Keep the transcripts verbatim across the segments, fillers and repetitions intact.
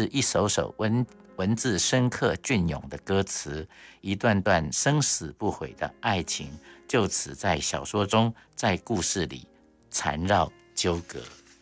是一首首文文字深刻隽永的歌词，一段段生死不悔的爱情，就此在小说中，在故事里缠绕纠葛。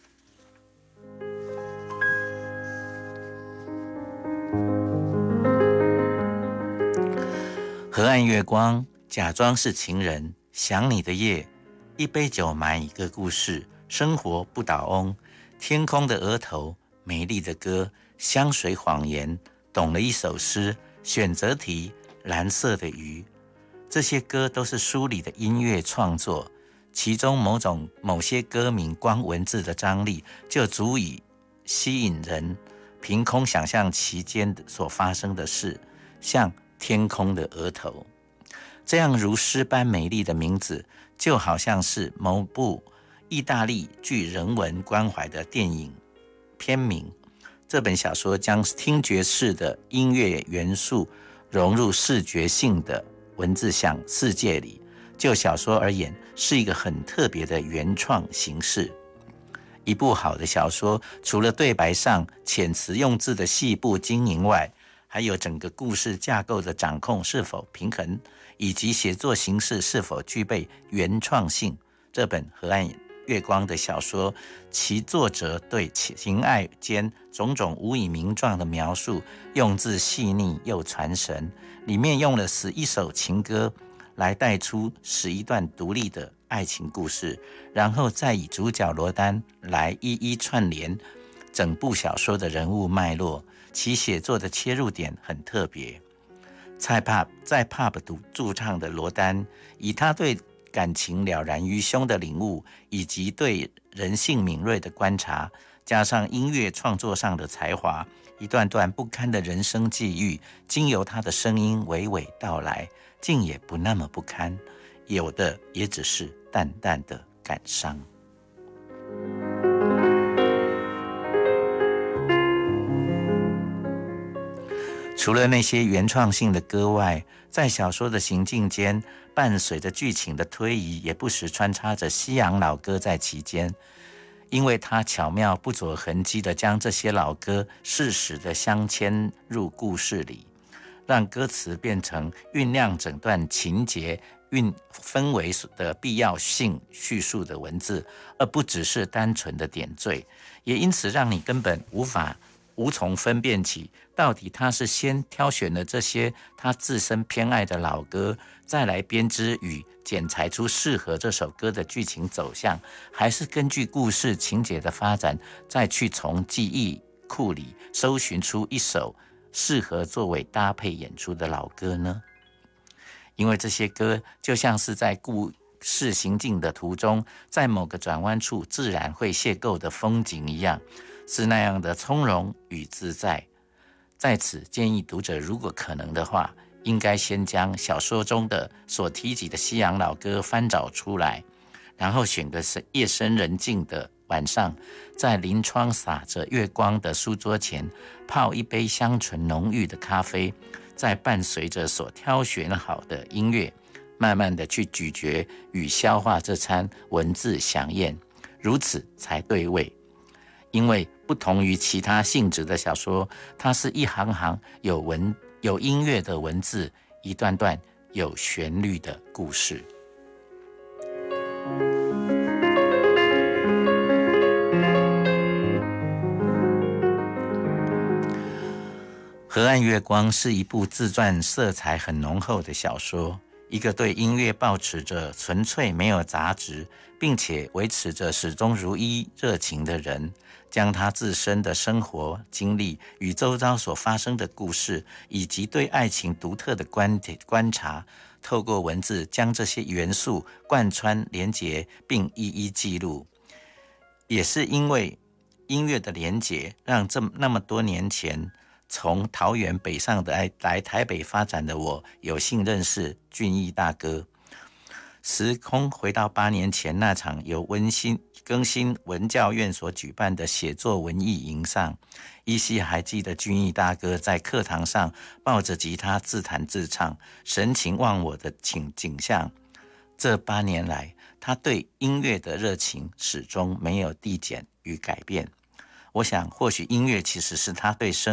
河岸月光，假装是情人，想你的夜，一杯酒埋一个故事，生活不倒翁，天空的额头，美丽的歌，香水谎言，懂了一首诗，选择题，蓝色的鱼。这些歌都是书里的音乐创作，其中某种某些歌名光文字的张力就足以吸引人凭空想象其间所发生的事，像天空的额头。这样如诗般美丽的名字，就好像是某部意大利具人文关怀的电影片名。这本小说将听觉式的音乐元素融入视觉性的文字想世界里，就小说而言，是一个很特别的原创形式。一部好的小说，除了对白上遣词用字的细部经营外，还有整个故事架构的掌控是否平衡，以及写作形式是否具备原创性。这本《河岸月光》的小说，其作者对情爱间种种无以名状的描述，用字细腻又传神。里面用了十一首情歌来带出十一段独立的爱情故事，然后再以主角罗丹来一一串联整部小说的人物脉络。其写作的切入点很特别。在 pub, 在 pub 驻唱的罗丹，以他对感情了然于胸的领悟，以及对人性敏锐的观察，加上音乐创作上的才华，一段段不堪的人生际遇，经由他的声音娓娓道来，竟也不那么不堪，有的也只是淡淡的感伤。除了那些原创性的歌外，在小说的行进间，伴随着剧情的推移，也不时穿插着西洋老歌在其间，因为他巧妙不着痕迹地将这些老歌适时地镶嵌入故事里，让歌词变成酝酿整段情节韵氛围的必要性叙述的文字，而不只是单纯的点缀，也因此让你根本无法无从分辨起，到底他是先挑选了这些他自身偏爱的老歌，再来编织与剪裁出适合这首歌的剧情走向，还是根据故事情节的发展，再去从记忆库里搜寻出一首适合作为搭配演出的老歌呢？因为这些歌就像是在故事行进的途中，在某个转弯处自然会邂逅的风景一样，是那样的从容与自在。在此建议读者，如果可能的话，应该先将小说中的所提及的西洋老歌翻找出来，然后选个夜深人静的晚上，在临窗洒着月光的书桌前，泡一杯香醇浓郁的咖啡，再伴随着所挑选好的音乐，慢慢的去咀嚼与消化这餐文字飨宴，如此才对味。因为不同于其他性质的小说，它是一行行有文有音乐的文字，一段段有旋律的故事。河岸月光是一部自传色彩很浓厚的小说，一个对音乐抱持着纯粹没有杂质，并且维持着始终如一热情的人，将他自身的生活经历与周遭所发生的故事，以及对爱情独特的 观, 观察，透过文字将这些元素贯穿连结，并一一记录。也是因为音乐的连结，让这那么多年前从桃园北上的 来, 来台北发展的我，有幸认识俊逸大哥。时空回到八年前那场由温馨更新文教院所举办的写作文艺营上，依稀还记得俊逸大哥在课堂上抱着吉他自弹自唱，神情忘我的景景象。这八年来，他对音乐的热情始终没有递减与改变。我想，或许音乐其实是他对生